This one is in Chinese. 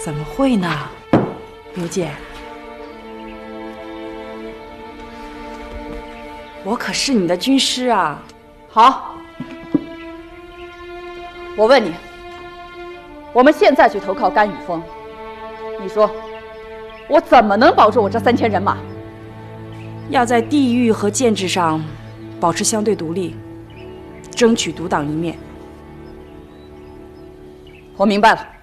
怎么会呢，刘姐？我可是你的军师啊！ 好，我问你，我们现在去投靠甘雨峰，你说我怎么能保住我这3000人马？ 要在地域和建制上保持相对独立，争取独当一面。 我明白了。